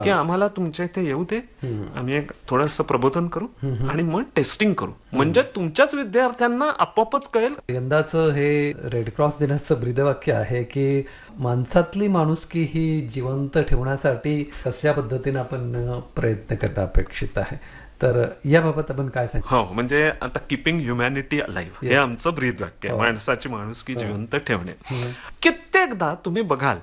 की आम्हाला तुमच्या इथे येऊ दे, आम्ही एक थोडंसं प्रबोधन करू आणि मग टेस्टिंग करू, म्हणजे तुमच्याच विद्यार्थ्यांना आपोआपच कळेल. यंदाचं हे रेड क्रॉस दिनाचं ब्रीदवाक्य आहे की माणसातली माणुसकी ही जिवंत ठेवण्यासाठी कशा पद्धतीने आपण प्रयत्न करणं अपेक्षित आहे. तर याबाबत आपण काय सांगतो? हो, म्हणजे आता कीपिंग ह्युमॅनिटी अलाइव्ह हे आमचं ब्रीदवाक्य आहे, माणसाची माणुसकी जिवंत ठेवणे. कित्येकदा तुम्ही बघाल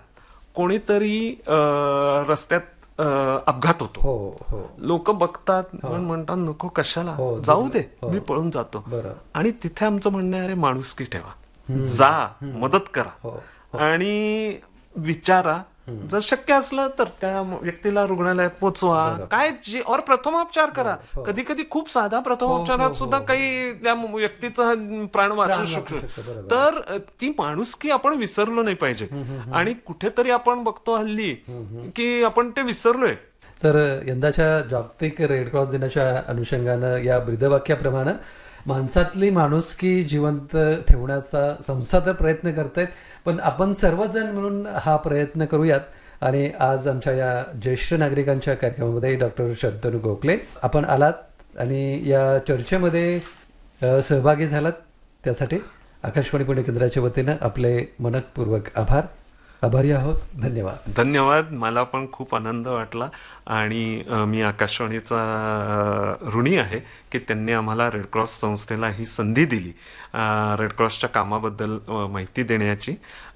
कोणीतरी रस्त्यात अपघात होतो, लोक बघतात पण म्हणतात नको कशाला, जाऊ दे मी पळून जातो. आणि तिथे आमचं म्हणणं आहे, अरे माणुसकी ठेवा, जा, मदत करा आणि विचारा, जर शक्य असलं तर त्या व्यक्तीला रुग्णालयात पोचवा, काय और प्रथमोपचार करा. कधी कधी खूप साधा प्रथमोपचारात सुद्धा काही त्या व्यक्तीचा प्राण वाचू शकतो. तर ती माणुसकी आपण विसरलो नाही पाहिजे. आणि कुठेतरी आपण बघतो हल्ली की आपण ते विसरलोय. तर यंदाच्या जागतिक रेड क्रॉस दिनाच्या अनुषंगानं या ब्रीदवाक्याप्रमाणे माणसातली माणुसकी जिवंत ठेवण्याचा संस्था तर प्रयत्न करतायत, पण आपण सर्वजण म्हणून हा प्रयत्न करूयात. आणि आज आमच्या या ज्येष्ठ नागरिकांच्या कार्यक्रमामध्ये डॉक्टर शंतनू गोखले आपण आलात आणि या चर्चेमध्ये सहभागी झालात, त्यासाठी आकाशवाणी पुणे केंद्राच्या वतीनं आपले मनपूर्वक आभारी आहोत. धन्यवाद. धन्यवाद. मला पण खूप आनंद वाटला आणि मी आकाशवाणीचा ऋणी आहे की त्यांनी आम्हाला रेड क्रॉस संस्थेला ही संधी दिली रेड क्रॉसच्या कामाबद्दल माहिती देण्याची.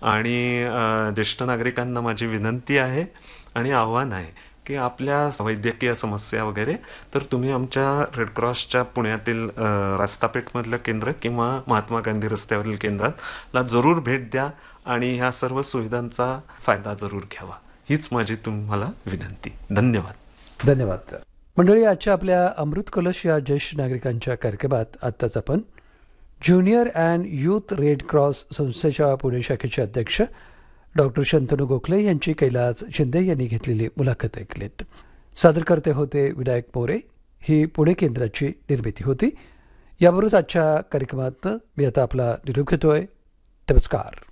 आणि ज्येष्ठ नागरिकांना माझी विनंती आहे आणि आव्हान आहे की आपल्या वैद्यकीय समस्या वगैरे तर तुम्ही आमच्या रेड क्रॉसच्या पुण्यातील रास्तापेठमधलं केंद्र किंवा महात्मा गांधी रस्त्यावरील केंद्राला जरूर भेट द्या आणि ह्या सर्व सुविधांचा फायदा जरूर घ्यावा, हीच माझी तुम्हाला विनंती. धन्यवाद. धन्यवाद सर. मंडळी, आजच्या आपल्या अमृत कलश या ज्येष्ठ नागरिकांच्या कार्यक्रमात आत्ताच आपण junior and youth red cross संस्थेच्या पुणे शाखेचे अध्यक्ष डॉक्टर शंतनू गोखले यांची कैलास शिंदे यांनी घेतलेली मुलाखत ऐकलीत. सादरकर्ते होते विनायक मोरे. ही पुणे केंद्राची निर्मिती होती. याबरोबरच आजच्या कार्यक्रमात मी आता आपला निरोप घेतोय. नमस्कार.